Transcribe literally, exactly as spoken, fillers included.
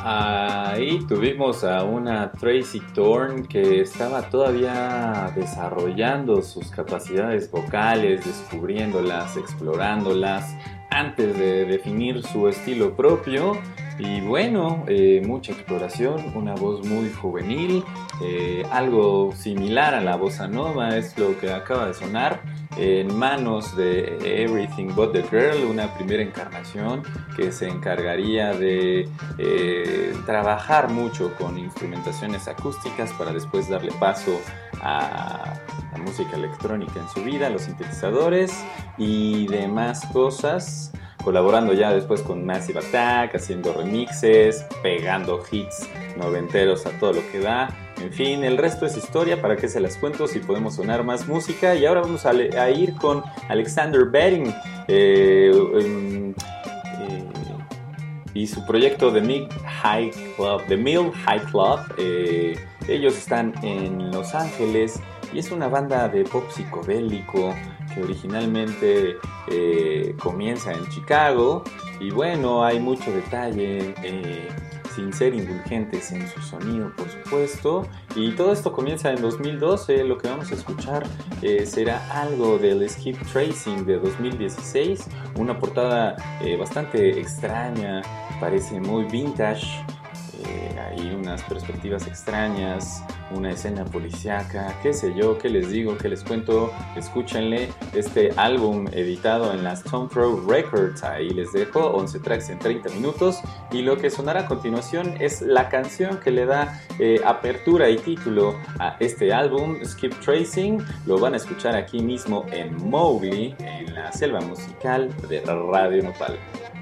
Ahí tuvimos a una Tracy Thorn que estaba todavía desarrollando sus capacidades vocales, descubriéndolas, explorándolas, antes de definir su estilo propio. Y bueno, eh, mucha exploración, una voz muy juvenil, eh, algo similar a la bossa nova es lo que acaba de sonar en manos de Everything But the Girl, una primera encarnación que se encargaría de eh, trabajar mucho con instrumentaciones acústicas para después darle paso a la música electrónica en su vida, los sintetizadores y demás cosas, colaborando ya después con Massive Attack, haciendo remixes, pegando hits noventeros a todo lo que da. En fin, el resto es historia, para qué se las cuento si podemos sonar más música. Y ahora vamos a, a ir con Alexander Betting eh, eh, eh, y su proyecto The Mill High Club. The Mill High Club. Eh, ellos están en Los Ángeles y es una banda de pop psicodélico que originalmente eh, comienza en Chicago. Y bueno, hay mucho detalle, eh, sin ser indulgentes en su sonido, por supuesto. Y todo esto comienza en dos mil doce. Lo que vamos a escuchar eh, será algo del Skip Tracing de dos mil dieciséis. Una portada eh, bastante extraña, parece muy vintage. Eh, hay unas perspectivas extrañas, una escena policíaca, qué sé yo, qué les digo, qué les cuento. Escúchenle este álbum editado en la Stone Throw Records. Ahí les dejo once tracks en treinta minutos. Y lo que sonará a continuación es la canción que le da eh, apertura y título a este álbum, Skip Tracing. Lo van a escuchar aquí mismo en Mowgli, en la selva musical de Radio Nopal.